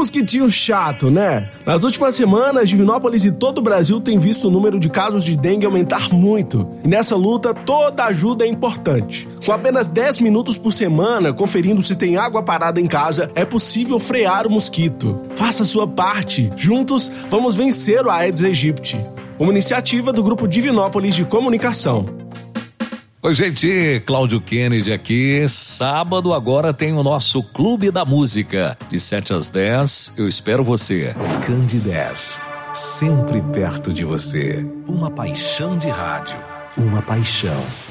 mosquitinho chato, né? Nas últimas semanas, Divinópolis e todo o Brasil têm visto o número de casos de dengue aumentar muito. E nessa luta, toda ajuda é importante. Com apenas 10 minutos por semana, conferindo se tem água parada em casa, é possível frear o mosquito. Faça a sua parte. Juntos, vamos vencer o Aedes aegypti. Uma iniciativa do Grupo Divinópolis de Comunicação. Oi, gente, Cláudio Kennedy aqui. Sábado agora tem o nosso Clube da Música. De 7 às 10, eu espero você. Candidez, sempre perto de você. Uma paixão de rádio, uma paixão.